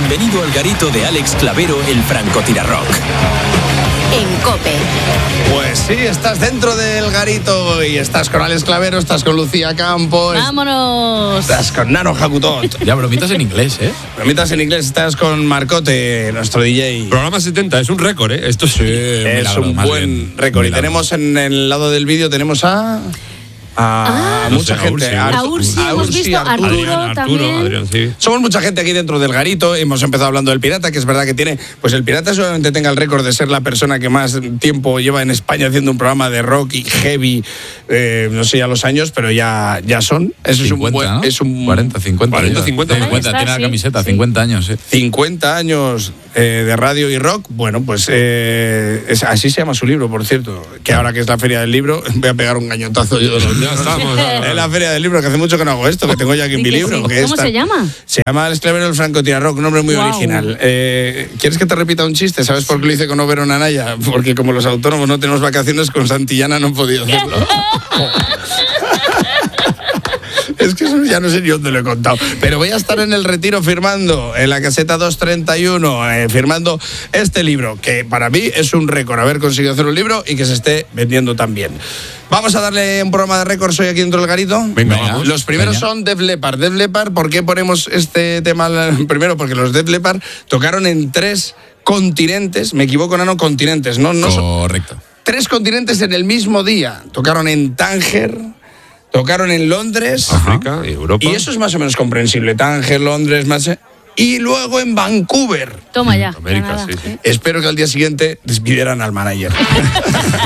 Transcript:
Bienvenido al garito de Alex Clavero, el francotirarrock. En COPE. Pues sí, estás dentro del garito y estás con Alex Clavero, estás con Lucía Campos. ¡Vámonos! Estás con Nano Jacutot. Ya, bromitas en inglés, ¿eh? Bromitas en inglés, estás con Marcote, nuestro DJ. Programa 70, es un récord, ¿eh? Esto sí. Es milagro, un más buen bien, récord. Y milagro. tenemos en el lado del vídeo, tenemos a mucha no sé, gente. A Ursi, hemos visto, Arturo también. Adrián, sí. Somos mucha gente aquí dentro del garito. Hemos empezado hablando del Pirata, que es verdad que tiene... Pues el Pirata seguramente tenga el récord de ser la persona que más tiempo lleva en España haciendo un programa de rock y heavy. No sé ya los años, pero ya son. Eso 50, es un buen... ¿no? Es un 40, 50. 40, 50. 50, tiene la Sí, camiseta, sí. 50 años, ¿eh? 50 años de radio y rock. Bueno, pues así se llama su libro, por cierto. Que ahora que es la Feria del Libro, voy a pegar un gañotazo yo de los Ya estamos. Es la Feria del Libro, que hace mucho que no hago esto, que tengo ya aquí en mi Sí, libro. sí. Que ¿Cómo se llama? Se llama Alex Clavero, el francotirarrock, un nombre muy Guau. original. ¿Quieres que te repita un chiste? ¿Sabes por qué lo hice con Overo Nanaya? Porque como los autónomos no tenemos vacaciones, con Santillana no he podido hacerlo. Es que eso ya no sé ni dónde lo he contado. Pero voy a estar en el Retiro firmando, en la caseta 231, firmando este libro, que para mí es un récord haber conseguido hacer un libro y que se esté vendiendo tan bien. Vamos a darle un programa de récords hoy aquí dentro del garito. Venga, vamos. Los primeros Venga. son Def Leppard. Def Leppard, ¿por qué ponemos este tema primero? Porque los Def Leppard tocaron en 3 continentes, me equivoco, no, continentes, no Correcto. 3 continentes en el mismo día. Tocaron en Tánger, tocaron en Londres. África y Europa. Y eso es más o menos comprensible. Tánger, Londres, y luego en Vancouver. Toma ya. América, Granada. sí. Espero que al día siguiente despidieran al manager.